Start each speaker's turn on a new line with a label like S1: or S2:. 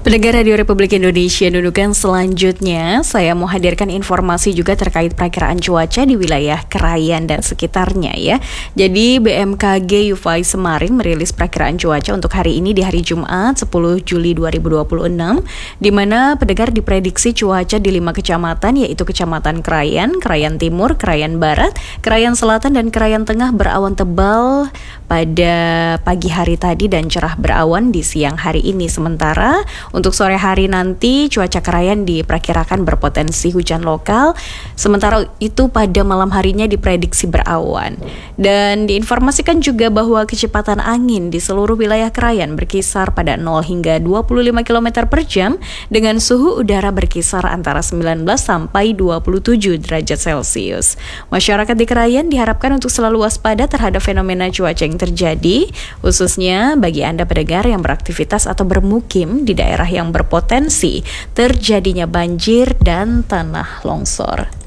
S1: Pendengar Radio Republik Indonesia, dudukan selanjutnya saya mau hadirkan informasi juga terkait perakiraan cuaca di wilayah Krayan dan sekitarnya ya. Jadi BMKG Yufai Semarin merilis perakiraan cuaca untuk hari ini di hari Jumat 10 Juli 2026 di mana pendengar diprediksi cuaca di 5 kecamatan yaitu Kecamatan Krayan, Krayan Timur, Krayan Barat, Krayan Selatan dan Krayan Tengah berawan tebal pada pagi hari tadi dan cerah berawan di siang hari ini. Sementara untuk sore hari nanti cuaca Krayan diperkirakan berpotensi hujan lokal, sementara itu pada malam harinya diprediksi berawan. Dan diinformasikan juga bahwa kecepatan angin di seluruh wilayah Krayan berkisar pada 0 hingga 25 km per jam dengan suhu udara berkisar antara 19 sampai 27 derajat Celcius. Masyarakat di Krayan diharapkan untuk selalu waspada terhadap fenomena cuaca yang terjadi, khususnya bagi Anda pendengar yang beraktivitas atau bermukim di daerah yang berpotensi terjadinya banjir dan tanah longsor.